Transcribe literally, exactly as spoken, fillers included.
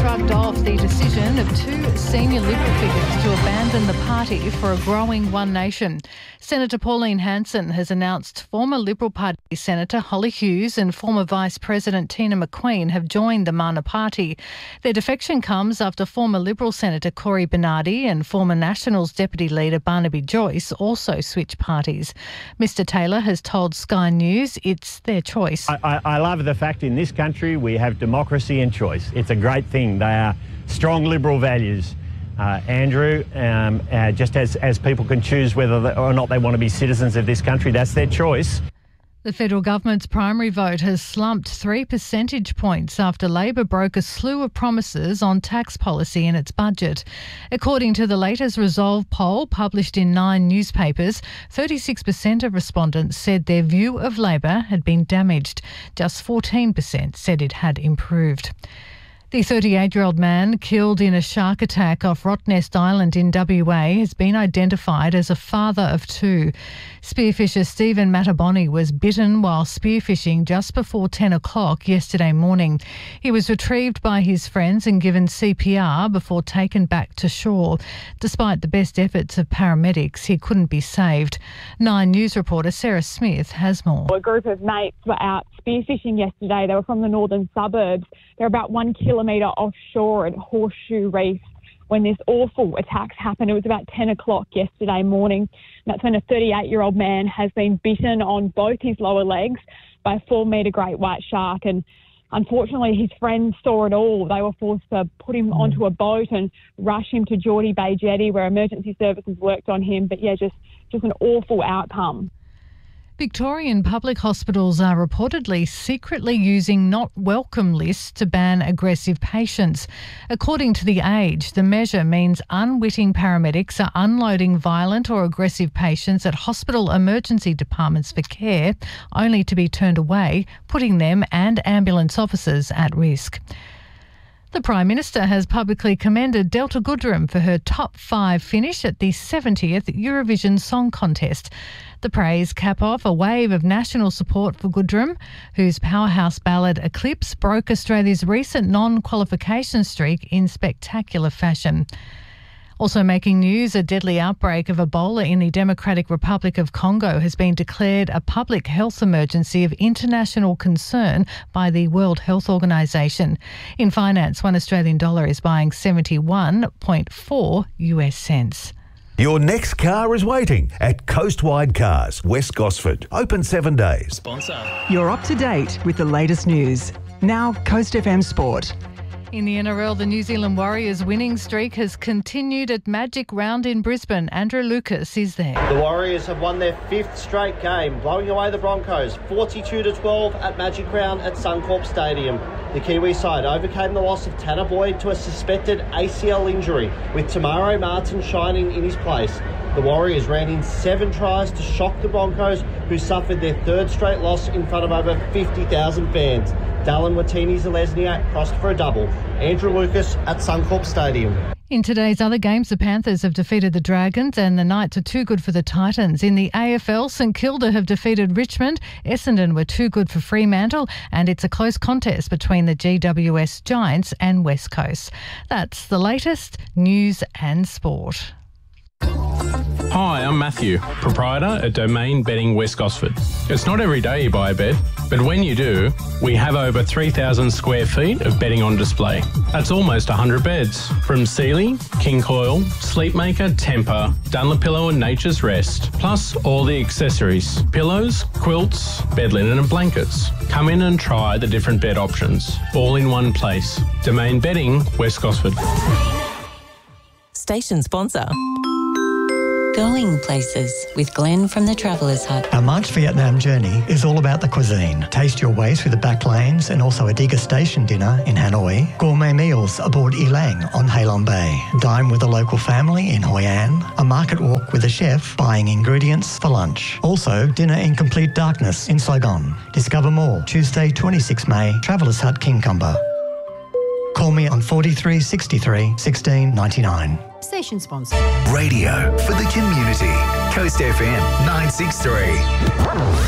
shrugged off the decision of two senior Liberal figures to abandon the party for a growing One Nation. Senator Pauline Hanson has announced former Liberal Party Senator Holly Hughes and former Vice President Tina McQueen have joined the Mana Party. Their defection comes after former Liberal Senator Cory Bernardi and former Nationals Deputy Leader Barnaby Joyce also switched parties. Mister Taylor has told Sky News it's their choice. I, I, I love the fact in this country we have democracy and choice. It's a great thing. They are strong Liberal values. Uh, Andrew, um, uh, just as, as people can choose whether they, or not they want to be citizens of this country, that's their choice. The federal government's primary vote has slumped three percentage points after Labor broke a slew of promises on tax policy in its budget. According to the latest Resolve poll published in nine newspapers, thirty-six percent of respondents said their view of Labor had been damaged. Just fourteen percent said it had improved. The thirty-eight-year-old man killed in a shark attack off Rottnest Island in W A has been identified as a father of two. Spearfisher Stephen Mataboni was bitten while spearfishing just before ten o'clock yesterday morning. He was retrieved by his friends and given C P R before taken back to shore. Despite the best efforts of paramedics, he couldn't be saved. Nine News reporter Sarah Smith has more. A group of mates were out spearfishing yesterday. They were from the northern suburbs. They're about one kilometre offshore at Horseshoe Reef when this awful attacks happened. It was about ten o'clock yesterday morning. That's when a thirty-eight-year-old man has been bitten on both his lower legs by a four-metre great white shark. And unfortunately, his friends saw it all. They were forced to put him onto a boat and rush him to Geordie Bay Jetty where emergency services worked on him. But yeah, just, just an awful outcome. Victorian public hospitals are reportedly secretly using not welcome lists to ban aggressive patients. According to The Age, the measure means unwitting paramedics are unloading violent or aggressive patients at hospital emergency departments for care, only to be turned away, putting them and ambulance officers at risk. The Prime Minister has publicly commended Delta Goodrem for her top five finish at the seventieth Eurovision Song Contest. The praise cap off a wave of national support for Goodrem, whose powerhouse ballad Eclipse broke Australia's recent non-qualification streak in spectacular fashion. Also making news, a deadly outbreak of Ebola in the Democratic Republic of Congo has been declared a public health emergency of international concern by the World Health Organisation. In finance, one Australian dollar is buying seventy-one point four US cents. Your next car is waiting at Coastwide Cars, West Gosford. Open seven days. Sponsor. You're up to date with the latest news. Now, Coast F M Sport. In the N R L, the New Zealand Warriors' winning streak has continued at Magic Round in Brisbane. Andrew Lucas is there. The Warriors have won their fifth straight game, blowing away the Broncos forty-two to twelve at Magic Round at Suncorp Stadium. The Kiwi side overcame the loss of Tanner Boyd to a suspected A C L injury, with Tamaro Martin shining in his place. The Warriors ran in seven tries to shock the Broncos, who suffered their third straight loss in front of over fifty thousand fans. Dallin Watini-Zelezniak crossed for a double. Andrew Lucas at Suncorp Stadium. In today's other games, the Panthers have defeated the Dragons and the Knights are too good for the Titans. In the A F L, St Kilda have defeated Richmond, Essendon were too good for Fremantle, and it's a close contest between the G W S Giants and West Coast. That's the latest news and sport. Hi, I'm Matthew, proprietor at Domain Bedding West Gosford. It's not every day you buy a bed, but when you do, we have over three thousand square feet of bedding on display. That's almost one hundred beds, from Sealy, King Coil, Sleepmaker, Tempur, Dunlopillow and Nature's Rest, plus all the accessories, pillows, quilts, bed linen and blankets. Come in and try the different bed options, all in one place. Domain Bedding West Gosford. Station sponsor. Going places with Glenn from the Travellers Hut. Our March Vietnam journey is all about the cuisine. Taste your way through the back lanes and also a Diga Station dinner in Hanoi. Gourmet meals aboard Elang on Halong Bay. Dine with a local family in Hoi An. A market walk with a chef buying ingredients for lunch. Also, dinner in complete darkness in Saigon. Discover more Tuesday, twenty-sixth May, Travellers Hut, Kincumber. Call me on forty-three sixty-three sixteen ninety-nine. Station sponsor. Radio for the community. Coast F M nine six three.